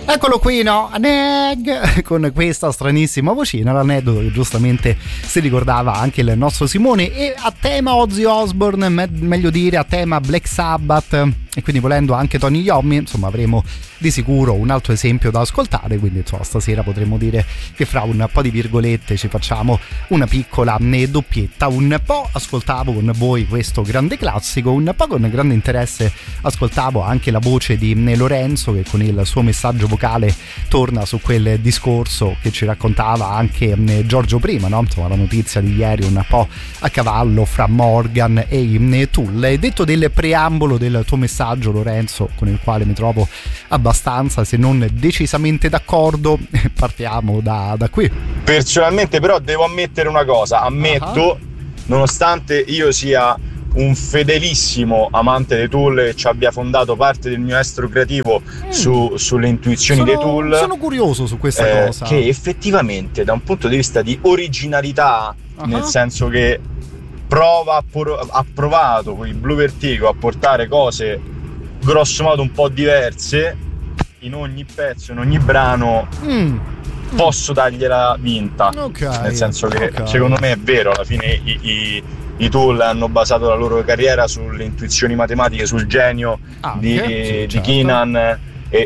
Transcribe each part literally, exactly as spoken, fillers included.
Eccolo qui, no? Neg, con questa stranissima vocina, l'aneddoto che giustamente si ricordava anche il nostro Simone. E a tema Ozzy Osbourne, me- meglio dire a tema Black Sabbath, e quindi volendo anche Tony Iommi, insomma avremo di sicuro un altro esempio da ascoltare, quindi insomma stasera potremmo dire che fra un po' di virgolette ci facciamo una piccola doppietta. Un po' ascoltavo con voi questo grande classico, un po' con grande interesse ascoltavo anche la voce di Lorenzo, che con il suo messaggio vocale torna su quel discorso che ci raccontava anche Giorgio prima, no? Insomma la notizia di ieri un po' a cavallo fra Morgan e i Tool. E detto del preambolo del tuo messaggio, Lorenzo, con il quale mi trovo abbastanza se non decisamente d'accordo, partiamo da, da qui. Personalmente però devo ammettere una cosa, ammetto, uh-huh. nonostante io sia un fedelissimo amante dei Tool e ci abbia fondato parte del mio estro creativo mm. su, sulle intuizioni sono, dei Tool, sono curioso su questa eh, cosa, che effettivamente da un punto di vista di originalità, uh-huh. nel senso che prova a por- ha provato con i Blue Vertigo a portare cose grosso modo un po' diverse in ogni pezzo, in ogni brano, mm. posso dargliela vinta, okay. nel senso che okay. secondo me è vero, alla fine i, i, i Tool hanno basato la loro carriera sulle intuizioni matematiche, sul genio ah, di, sì, di certo. Keenan e,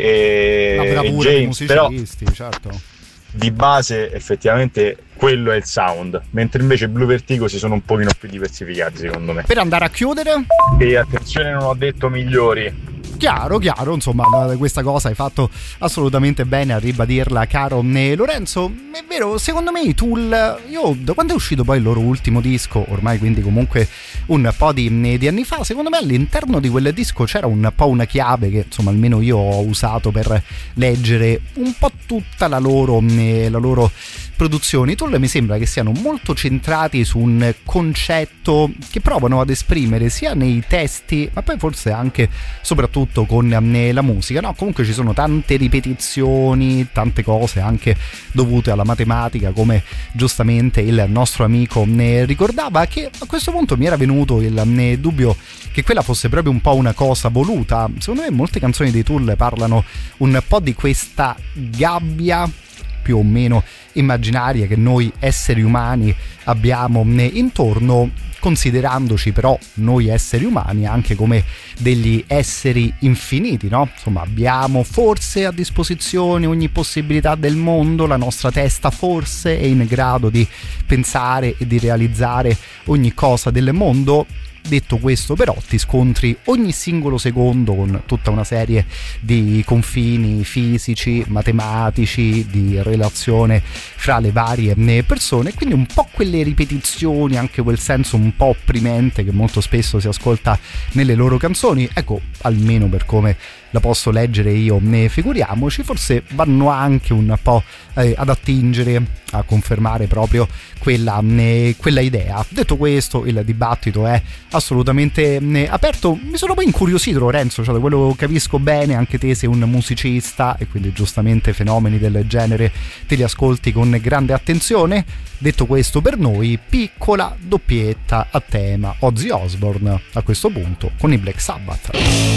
e, e James, però certo. di base effettivamente quello è il sound, mentre invece Blue Vertigo si sono un pochino più diversificati secondo me. Per andare a chiudere, e attenzione, non ho detto migliori. Chiaro, chiaro, insomma questa cosa hai fatto assolutamente bene a ribadirla, caro Lorenzo. È vero, secondo me i Tool, io da quando è uscito poi il loro ultimo disco, ormai quindi comunque un po' di, di anni fa, secondo me all'interno di quel disco c'era un po' una chiave che insomma almeno io ho usato per leggere un po' tutta la loro, la loro produzione. I Tool mi sembra che siano molto centrati su un concetto che provano ad esprimere sia nei testi, ma poi forse anche soprattutto con la musica, no? Comunque ci sono tante ripetizioni, tante cose anche dovute alla matematica, come giustamente il nostro amico ne ricordava, che a questo punto mi era venuto il dubbio che quella fosse proprio un po' una cosa voluta. Secondo me molte canzoni dei Tool parlano un po' di questa gabbia più o meno immaginaria che noi esseri umani abbiamo intorno, considerandoci però noi esseri umani anche come degli esseri infiniti, no? Insomma, abbiamo forse a disposizione ogni possibilità del mondo, la nostra testa forse è in grado di pensare e di realizzare ogni cosa del mondo. Detto questo, però, ti scontri ogni singolo secondo con tutta una serie di confini fisici, matematici, di relazione fra le varie persone, quindi un po' quelle ripetizioni, anche quel senso un po' opprimente che molto spesso si ascolta nelle loro canzoni, ecco, almeno per come la posso leggere io, ne figuriamoci, forse vanno anche un po' eh, ad attingere, a confermare proprio quella, eh, quella idea. Detto questo, il dibattito è assolutamente eh, aperto. Mi sono poi incuriosito, Lorenzo, cioè da quello che capisco bene anche te sei un musicista e quindi giustamente fenomeni del genere te li ascolti con grande attenzione. Detto questo, per noi piccola doppietta a tema Ozzy Osbourne a questo punto con i Black Sabbath.